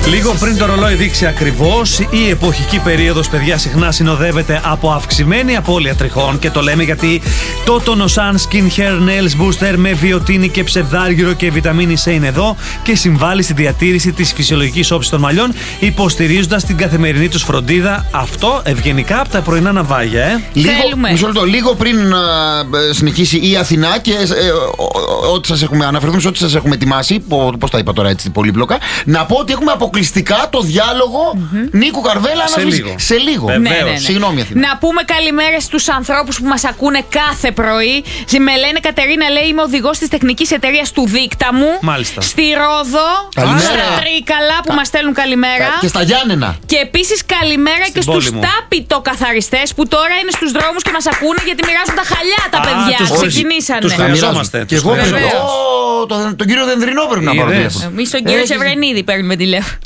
Λίγο πριν το ρολόι δείξει ακριβώς, η εποχική περίοδος, παιδιά, συχνά συνοδεύεται από αυξημένη απώλεια τριχών. Και το λέμε γιατί το Tonosan Skin Hair Nails Booster με βιοτίνη και ψευδάργυρο και βιταμίνη C είναι εδώ και συμβάλλει στη διατήρηση της φυσιολογικής όψης των μαλλιών, υποστηρίζοντας την καθημερινή τους φροντίδα. Αυτό ευγενικά από τα πρωινά ναυάγια, Λίγο πριν συνεχίσει η Αθηνά και ό,τι σας έχουμε αναφερθούμε σε ό,τι σας έχουμε ετοιμάσει, πώς τα είπα τώρα έτσι πολύπλοκα, να πω ότι έχουμε αποκλειστικά το διάλογο Νίκου Καρβέλα σε λίγο. Βεβαίως. Συγγνώμη, Αθηνά. Να πούμε καλημέρα στους ανθρώπους που μας ακούνε κάθε πρωί. Με λένε Κατερίνα, λέει, είμαι οδηγός της τεχνικής εταιρείας του Δίκτα μου. Μάλιστα. Στη Ρόδο, στα Τρίκαλα που μας στέλνουν καλημέρα. Και στα Γιάννενα. Και επίσης καλημέρα και στους τάπητο-καθαριστές που τώρα είναι στους δρόμους και μας ακούνε γιατί μοιράζουν τα χαλιά τα παιδιά. Ξεκινήσανε. Τους χρειαζόμαστε. Και εγώ τον κύριο Δενδρινό πρέπει να πάρω τηλέφωνο. Εμείς τον κύριο Σεβρενίδη παίρνουμε τηλέφωνο.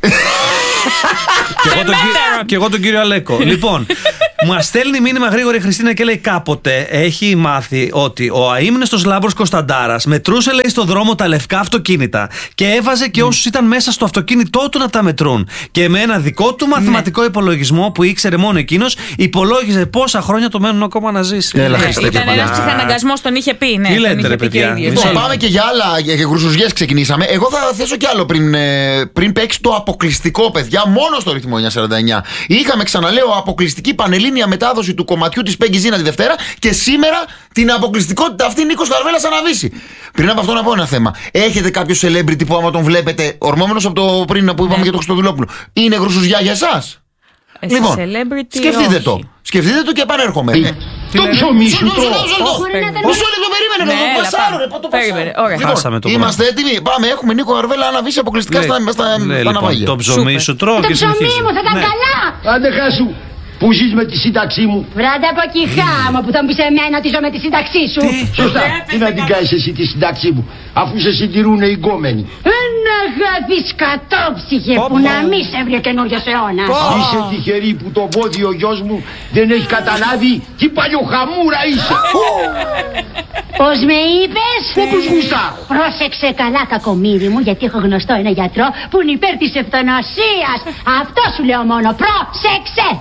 Και εγώ τον κύριο Αλέκο. Λοιπόν, μας στέλνει μήνυμα γρήγορα η Χριστίνα και λέει: κάποτε έχει μάθει ότι ο αείμνηστος Λάμπρος Κωνσταντάρας μετρούσε, λέει, στο δρόμο τα λευκά αυτοκίνητα και έβαζε και όσους ήταν μέσα στο αυτοκίνητό του να τα μετρούν. Και με ένα δικό του μαθηματικό υπολογισμό που ήξερε μόνο εκείνος, υπολόγιζε πόσα χρόνια το μένουν ακόμα να ζήσει. Ήταν ένας ψυχαναγκασμός, τον είχε πει. Τι λέτε, ρε παιδιά. Πάμε και για άλλα, για γρουσουζιές ξεκινήσαμε. Εγώ θα θέσω κι άλλο πριν παίξει το αποκλειστικό, παιδιά, μόνο στο ρυθμό 949. Είχαμε, ξαναλέω, αποκλειστική πανελλήνια μετάδοση του κομματιού της Πέγγι Ζήνα τη Δευτέρα και σήμερα την αποκλειστικότητα αυτή Νίκος Καρβέλας αναβήσει. Πριν από αυτό να πω ένα θέμα. Έχετε κάποιο celebrity που άμα τον βλέπετε, ορμόμενος από το πριν που είπαμε για τον Χριστοδουλόπουλο, είναι γρουσουζιά για εσάς? Λοιπόν, σκεφτείτε το και επανέρχομαι. Το ψωμί σου το. Μισό λεπτό, περίμενε να το πασάρω. Είμαστε έτοιμοι. Πάμε, έχουμε Νίκο Καρβέλα αναβήσει αποκλειστικά στα ναυάγια. Το ψωμί σου τρώω και συνεχίζει. Το ψωμί μου θα ήταν καλά. Άντε χάσου. Που ζεις με τη σύνταξή μου. Βράτε από εκεί χάμω που θα μου πεις εμένα ότι ζω με τη σύνταξή σου. Σωστά. Τι να την κάνεις εσύ τη σύνταξή μου, αφού σε συντηρούν οι γκόμενοι. Ένα αγάπη σκατόψυχε που να μη σε βρει ο καινούριος αιώνας. Είσαι τυχερή που το πόδι ο γιος μου δεν έχει καταλάβει τι παλιοχαμούρα είσαι. Πώς με είπες? Όπως γουστάρω. Πρόσεξε καλά, κακομοίρη μου, γιατί έχω γνωστό ένα γιατρό που είναι υπέρ της ευθανασίας. Αυτό σου λέω μόνο, πρόσεξε.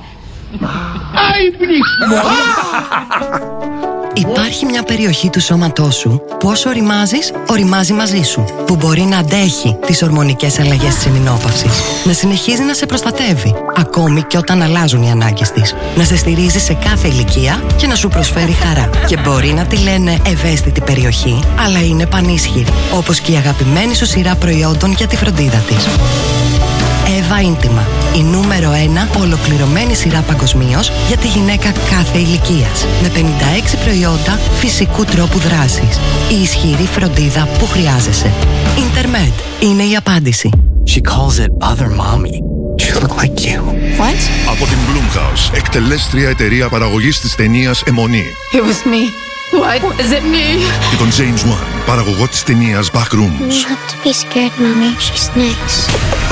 Υπάρχει μια περιοχή του σώματός σου που όσο οριμάζεις, οριμάζει μαζί σου. Που μπορεί να αντέχει τις ορμονικές αλλαγές της εμεινόπαυσης. Να συνεχίζει να σε προστατεύει, ακόμη και όταν αλλάζουν οι ανάγκες της. Να σε στηρίζει σε κάθε ηλικία και να σου προσφέρει χαρά. Και μπορεί να τη λένε ευαίσθητη περιοχή, αλλά είναι πανίσχυρη. Όπως και η αγαπημένη σου σειρά προϊόντων για τη φροντίδα της. Εύα Ίντιμα, η νούμερο 1 ολοκληρωμένη σειρά παγκοσμίως για τη γυναίκα κάθε ηλικίας. Με 56 προϊόντα φυσικού τρόπου δράσης. Η ισχυρή φροντίδα που χρειάζεσαι. Intermed είναι η απάντηση. She calls it other mommy. You look like you. What? Από την Blumhouse, εκτελέστρια εταιρεία παραγωγής της ταινίας Αιμονή. It was me. Why was it me? Και τον James Wan, παραγωγό της ταινίας Backrooms. You have to be scared, mommy. She's nice.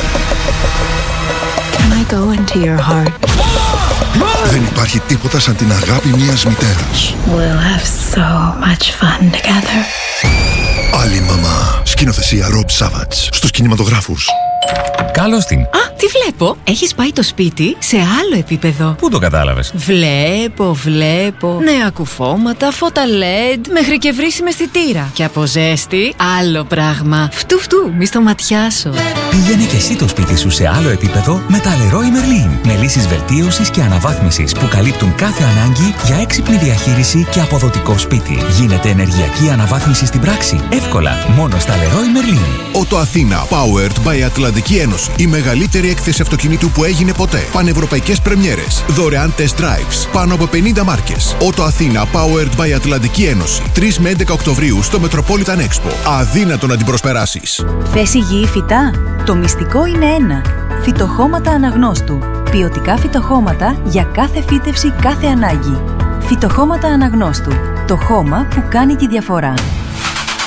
Can I go into your heart? Δεν υπάρχει τίποτα σαν την αγάπη μιας μητέρας. We'll have so much fun together. Άλλη μαμά. Σκηνοθεσία Rob Savage. Στους κινηματογράφους. Καλώς την. Α, τι βλέπω. Έχεις πάει το σπίτι σε άλλο επίπεδο. Πού το κατάλαβες? Βλέπω. Νέα κουφώματα, φώτα LED, μέχρι και βρύσιμη αισθητήρα. Και από ζέστη, άλλο πράγμα. Φτου, μη στο ματιάσω. Πήγαινε και εσύ το σπίτι σου σε άλλο επίπεδο με τα Leroy Merlin. Με λύσεις βελτίωσης και αναβάθμισης που καλύπτουν κάθε ανάγκη για έξυπνη διαχείριση και αποδοτικό σπίτι. Γίνεται ενεργειακή αναβάθμιση στην πράξη. Εύκολα, μόνο στα Leroy Merlin. Ότο Αθήνα, powered by Ατλαντική Ένωση. Η μεγαλύτερη έκθεση αυτοκινήτου που έγινε ποτέ. Πανευρωπαϊκές πρεμιέρες. Δωρεάν test drives. Πάνω από 50 μάρκες. Ότο Αθήνα, powered by Ατλαντική Ένωση. 3 με 11 Οκτωβρίου στο Metropolitan Expo. Αδύνατο να την προσπεράσεις. Θες υγιή φυτά? Το μυστικό είναι ένα. Φυτοχώματα Αναγνώστου. Ποιοτικά φυτοχώματα για κάθε φύτευση, κάθε ανάγκη. Φυτοχώματα Αναγνώστου. Το χώμα που κάνει τη διαφορά.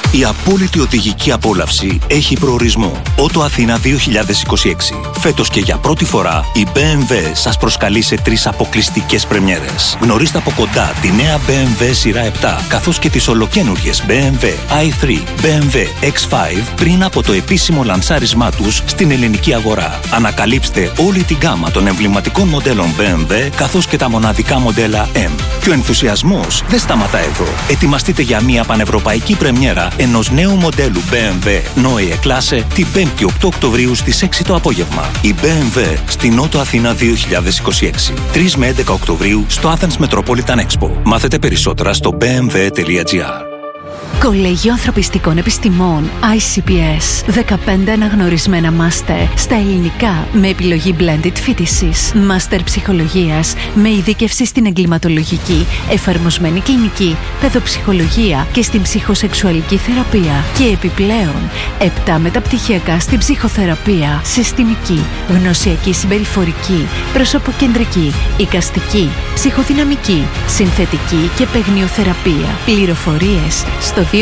Η απόλυτη οδηγική απόλαυση έχει προορισμό. Ότο Αθήνα 2026. Φέτος και για πρώτη φορά η BMW σας προσκαλεί σε 3 αποκλειστικές πρεμιέρες. Γνωρίστε από κοντά τη νέα BMW σειρά 7, καθώς και τις ολοκαίνουργιες BMW i3, BMW X5 πριν από το επίσημο λανσάρισμά τους στην ελληνική αγορά. Ανακαλύψτε όλη την γκάμα των εμβληματικών μοντέλων BMW, καθώς και τα μοναδικά μοντέλα M. Και ο ενθουσιασμός δεν σταματά εδώ. Ετοιμαστείτε για μια πανευρωπαϊκή πρεμιέρα ενός νέου μοντέλου BMW Neue Klasse την 5η 8 Οκτωβρίου στις 6 το απόγευμα. Η BMW στην Ότο Αθήνα 2026. 3 με 11 Οκτωβρίου στο Athens Metropolitan Expo. Μάθετε περισσότερα στο bmw.gr. Κολέγιο Ανθρωπιστικών Επιστημών ICPS. 15 αναγνωρισμένα μάστερ στα ελληνικά με επιλογή blended φοιτησης. Μάστερ ψυχολογίας με ειδίκευση στην εγκληματολογική, εφαρμοσμένη κλινική, παιδοψυχολογία και στην ψυχοσεξουαλική θεραπεία. Και επιπλέον 7 μεταπτυχιακά στην ψυχοθεραπεία, συστημική, γνωσιακή συμπεριφορική, προσωποκεντρική, εικαστική, ψυχοδυναμική, συνθετική και παιγνιοθεραπεία. Πληροφορίες στο 210 645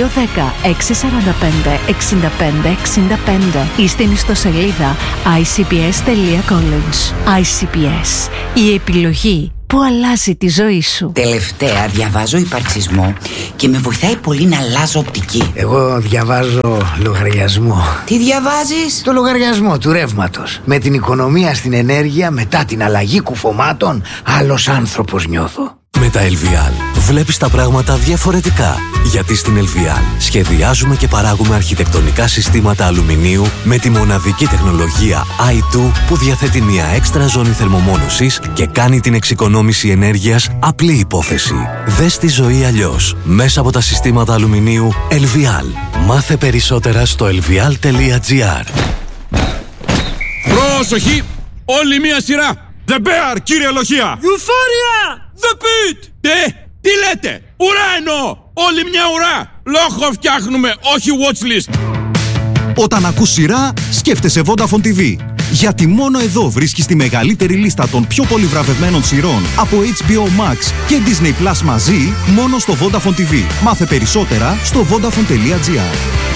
65 65 ή στην ιστοσελίδα icps.college. ICPS. Η επιλογή που αλλάζει τη ζωή σου. Τελευταία διαβάζω υπαρξισμό και με βοηθάει πολύ να αλλάζω οπτική. Εγώ διαβάζω λογαριασμό. Τι διαβάζεις? Το λογαριασμό του ρεύματος. Με την οικονομία στην ενέργεια μετά την αλλαγή κουφωμάτων, άλλος άνθρωπος νιώθω. Με τα LVL βλέπεις τα πράγματα διαφορετικά. Γιατί στην LVL σχεδιάζουμε και παράγουμε αρχιτεκτονικά συστήματα αλουμινίου με τη μοναδική τεχνολογία i2 που διαθέτει μια έξτρα ζώνη θερμομόνωσης και κάνει την εξοικονόμηση ενέργειας απλή υπόθεση. Δες τη ζωή αλλιώς μέσα από τα συστήματα αλουμινίου LVL. Μάθε περισσότερα στο lvl.gr. Πρόσοχη! Όλη μία σειρά! The Bear, κύριε Λοχεία! Euphoria! The Pit! Τι λέτε! Ουρά εννοώ! Όλη μια ουρά! Λόγο φτιάχνουμε, όχι watchlist! Όταν ακούς σειρά, σκέφτεσαι Vodafone TV. Γιατί μόνο εδώ βρίσκεις τη μεγαλύτερη λίστα των πιο πολύ βραβευμένων σειρών από HBO Max και Disney Plus μαζί, μόνο στο Vodafone TV. Μάθε περισσότερα στο vodafone.gr.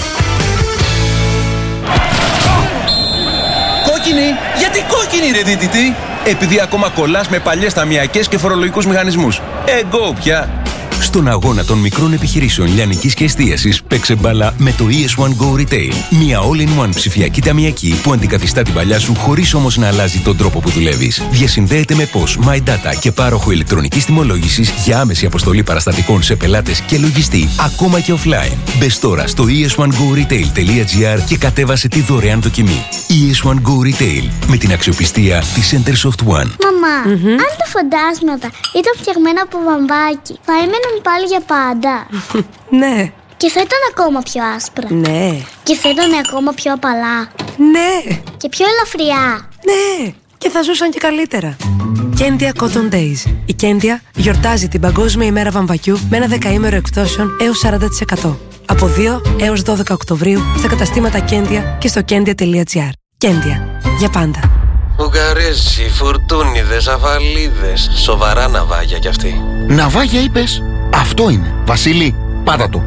Κόκκινη! Γιατί κόκκινη ρε δίτητη! Επειδή ακόμα κολλάς με παλιές ταμιακές και φορολογικούς μηχανισμούς. Εγώ πια! Στον αγώνα των μικρών επιχειρήσεων λιανικής και εστίασης, παίξε μπάλα με το ES1 Go Retail. Μια all-in-one ψηφιακή ταμιακή που αντικαθιστά την παλιά σου χωρίς όμως να αλλάζει τον τρόπο που δουλεύεις. Διασυνδέεται με POS, My Data και πάροχο ηλεκτρονικής τιμολόγησης για άμεση αποστολή παραστατικών σε πελάτες και λογιστή, ακόμα και offline. Μπες τώρα στο es1goretail.gr και κατέβασε τη δωρεάν δοκιμή. ES1 Go Retail, με την αξιοπιστία της Centersoft One. Μαμά, αν τα φαντάσματα ήταν φτιαγμένα από βαμβάκι, θα έμεναν πάλι για πάντα? Ναι. Και θα ήταν ακόμα πιο άσπρα? Ναι. Και θα ήταν ακόμα πιο απαλά? Ναι. Και πιο ελαφριά? Ναι. Και θα ζούσαν και καλύτερα. Κέντια Cotton Days. Η Κέντια γιορτάζει την Παγκόσμια ημέρα βαμβακιού με ένα δεκαήμερο εκπτώσεων έως 40%. Από 2 έως 12 Οκτωβρίου στα καταστήματα Κέντια και στο kendia.gr. Κέντια. Για πάντα. Ουγγαρέζοι, φουρτούνιδες, αφαλίδες. Σοβαρά ναυάγια κι αυτοί. Ναυάγια είπες? Αυτό είναι. Βασίλη, πάτα το.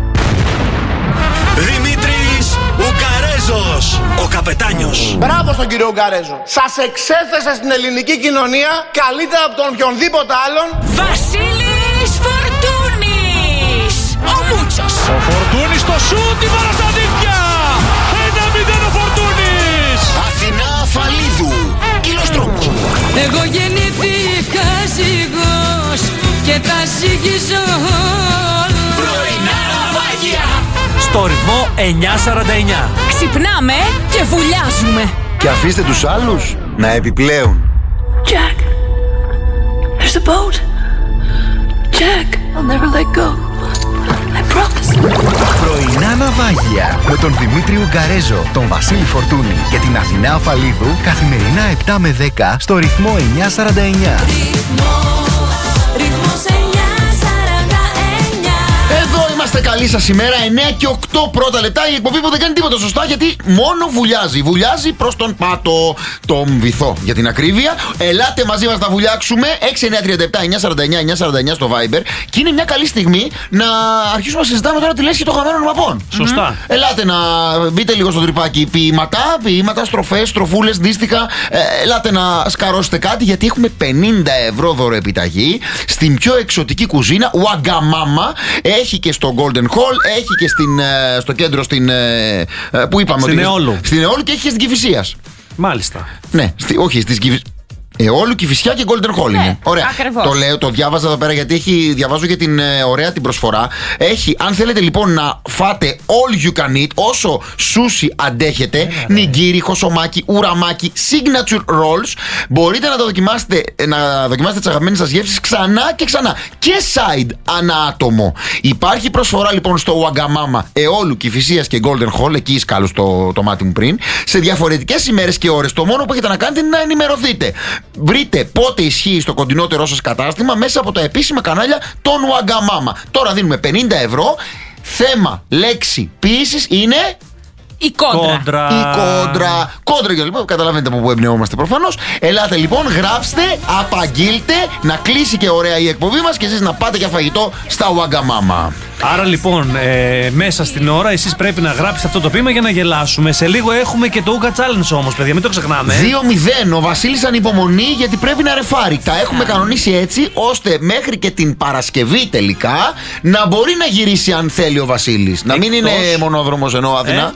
Δημήτρης Ουγγαρέζος, ο καπετάνιος. Μπράβο στον κύριο Ουγγαρέζο. Σας εξέθεσε στην ελληνική κοινωνία καλύτερα από τον οποιονδήποτε άλλον. Βασίλης Φορτούνης, ο Μούτσος. Ο Φορτούνης στο σούτ, η μπάλα στα δίχτυα. 1-0 ο Φορτούνης. Αθηνά Αφαλίδου, Ηλοστρόμους. Εγώ γεννήθηκα ζυγός και θα ζυγίζω όλο. Πρωινά ναυάγια. Στο ρυθμό 949. Ξυπνάμε και βουλιάζουμε. Και αφήστε τους άλλους να επιπλέουν. Jack, there's a boat. Jack, I'll never let go. I promise. Πρωινά ναυάγια με τον Δημήτρη Ουγγαρέζο, τον Βασίλη Φορτούνη και την Αθηνά Αφαλίδου καθημερινά 7 με 10 στο ρυθμό 949. Εδώ είμαστε είστε καλή σας ημέρα. 9 και 8 πρώτα λεπτά. Η εκπομπή που δεν κάνει τίποτα σωστά, γιατί μόνο βουλιάζει. Βουλιάζει προς τον πάτο. Τον βυθό για την ακρίβεια. Ελάτε μαζί μας να βουλιάξουμε. 6-9-37-949-949 στο Viber. Και είναι μια καλή στιγμή να αρχίσουμε να συζητάμε τώρα τη λέσχη των χαμένων μαπών. Σωστά. Ελάτε να μπείτε λίγο στο τρυπάκι. Ποίηματα, στροφές, στροφούλες, δύστιχα. Ελάτε να σκαρώσετε κάτι, γιατί έχουμε 50 ευρώ δωροεπιταγή στην πιο εξωτική κουζίνα. Wagamama. Έχει και στο Golden Hall, έχει και στο κέντρο που είπαμε. Στην Εόλου. Στην Εόλου και έχει και στην Κηφισίας. Μάλιστα. Ναι, όχι, στις Κηφισίας. Εόλου, Κηφισιά και Golden Hall είναι. Ωραία. Ακριβώς. Το λέω, το διάβαζα εδώ πέρα γιατί διαβάζω και την ωραία την προσφορά. Έχει, αν θέλετε λοιπόν να φάτε all you can eat, όσο σούσι αντέχετε, νιγκίρι, χωσομάκι, ουραμάκι, signature rolls, μπορείτε να δοκιμάσετε τις αγαπημένες σας γεύσεις ξανά και ξανά. Και side ανά άτομο. Υπάρχει προσφορά λοιπόν στο Wagamama, Εόλου, Κηφισίας και Golden Hall, εκεί σκάλω το μάτι μου πριν, σε διαφορετικές ημέρες και ώρες. Το μόνο που έχετε να κάνετε είναι να ενημερωθείτε. Βρείτε πότε ισχύει στο κοντινότερό σας κατάστημα μέσα από τα επίσημα κανάλια των Wagamama. Τώρα δίνουμε 50 ευρώ. Θέμα, λέξη, ποίησης είναι... Η κόντρα. Κόντρα για λοιπόν, καταλαβαίνετε από πού εμπνεόμαστε προφανώς. Ελάτε λοιπόν, γράψτε, απαγγείλτε, να κλείσει και ωραία η εκπομπή μας και εσείς να πάτε για φαγητό στα Wagamama. Άρα λοιπόν, μέσα στην ώρα εσείς πρέπει να γράψετε αυτό το ποίημα για να γελάσουμε. Σε λίγο έχουμε και το Ooga Challenge όμως, παιδιά, μην το ξεχνάμε. 2-0. Ο Βασίλης ανυπομονεί γιατί πρέπει να ρεφάρει. Τα έχουμε κανονίσει έτσι ώστε μέχρι και την Παρασκευή τελικά να μπορεί να γυρίσει αν θέλει ο Βασίλης. Να μην είναι μονόδρομος ενώ Αθηνά.